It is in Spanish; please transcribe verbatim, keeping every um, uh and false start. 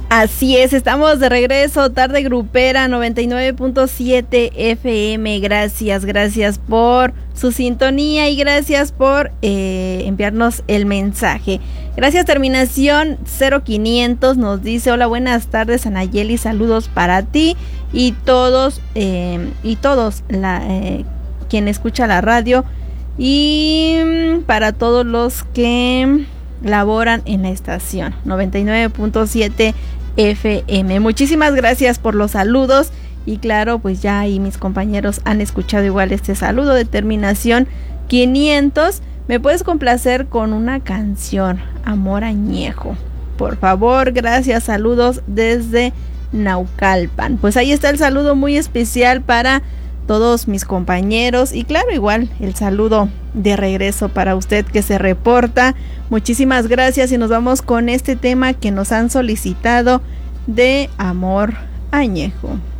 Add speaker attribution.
Speaker 1: Así es, estamos de regreso, tarde grupera noventa y nueve punto siete F M. Gracias, gracias por su sintonía y gracias por eh, enviarnos el mensaje. Gracias, terminación cero quinientos nos dice: hola, buenas tardes, Anayeli, saludos para ti y todos eh, y todos la, eh, quien escucha la radio y para todos los que laboran en la estación noventa y nueve punto siete F M. Muchísimas gracias por los saludos y claro, pues ya ahí mis compañeros han escuchado igual este saludo de terminación quinientos. ¿Me puedes complacer con una canción, Amor Añejo? Por favor, gracias, saludos desde Naucalpan. Pues ahí está el saludo muy especial para todos mis compañeros y claro, igual el saludo de regreso para usted que se reporta. Muchísimas gracias y nos vamos con este tema que nos han solicitado de Amor Añejo.